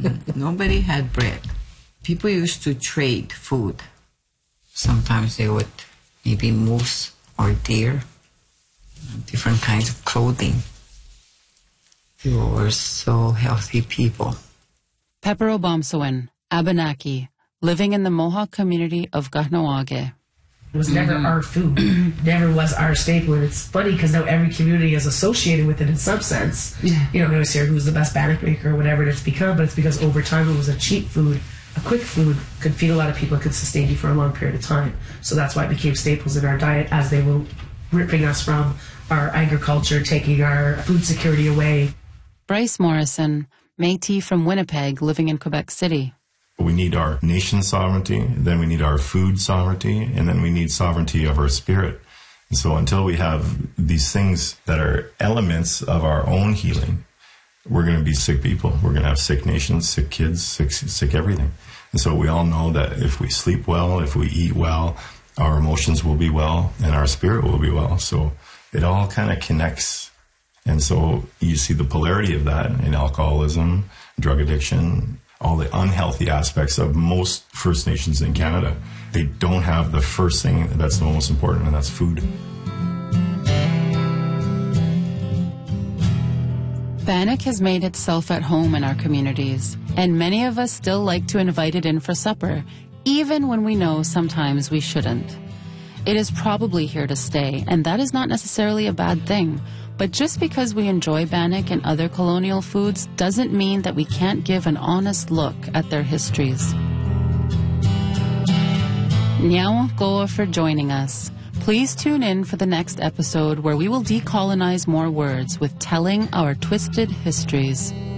Nobody had bread. People used to trade food. Sometimes they would maybe moose or deer, different kinds of clothing. People were so healthy people. Pepper Obomsawin, Abenaki, living in the Mohawk community of Kahnawake. It was never our food, never was our staple. And it's funny because now every community is associated with it in some sense. Yeah. You know, they always hear who's the best bannock maker or whatever it's become, but it's because over time it was a cheap food, a quick food, could feed a lot of people, and could sustain you for a long period of time. So that's why it became staples in our diet as they were ripping us from our agriculture, taking our food security away. Bryce Morrison, Métis from Winnipeg, living in Quebec City. We need our nation sovereignty, then we need our food sovereignty, and then we need sovereignty of our spirit. And so until we have these things that are elements of our own healing, we're going to be sick people. We're going to have sick nations, sick kids, sick everything. And so we all know that if we sleep well, if we eat well, our emotions will be well, and our spirit will be well. So it all kind of connects. And so you see the polarity of that in alcoholism, drug addiction, all the unhealthy aspects of most First Nations in Canada. They don't have the first thing that's the most important, and that's food. Bannock has made itself at home in our communities, and many of us still like to invite it in for supper, even when we know sometimes we shouldn't. It is probably here to stay, and that is not necessarily a bad thing. But just because we enjoy bannock and other colonial foods doesn't mean that we can't give an honest look at their histories. Nyawa Goa for joining us. Please tune in for the next episode where we will decolonize more words with telling our twisted histories.